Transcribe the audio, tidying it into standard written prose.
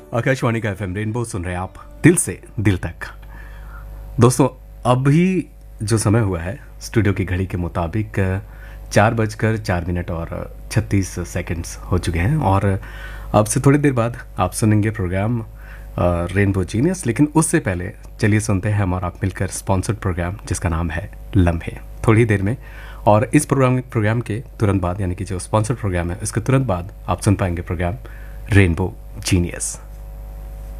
आकाशवाणी का FM rainbow सुन रहे हैं आप दिल से दिल तक। दोस्तों, अभी जो समय हुआ है स्टूडियो की घड़ी के मुताबिक 4:04 और 36 सेकंड्स हो चुके हैं और अब से थोड़ी देर बाद आप सुनेंगे प्रोग्राम रेनबो जीनियस। लेकिन उससे पहले चलिए सुनते हैं हम और आप मिलकर स्पॉन्सर्ड प्रोग्राम जिसका नाम है लम्हे, थोड़ी देर में। और इस प्रोग्राम के तुरंत बाद, यानी कि जो स्पॉन्सर्ड प्रोग्राम है उसके तुरंत बाद आप सुन पाएंगे प्रोग्राम रेनबो जीनियस।